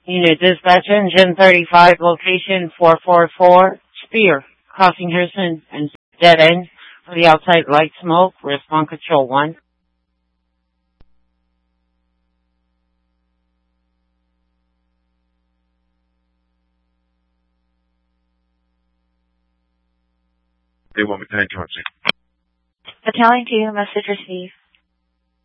Unit dispatch engine 35, location 444, Spear, crossing Harrison and dead end for the outside light smoke, respond control 1. They want me to thank you, Battalion 2, message received.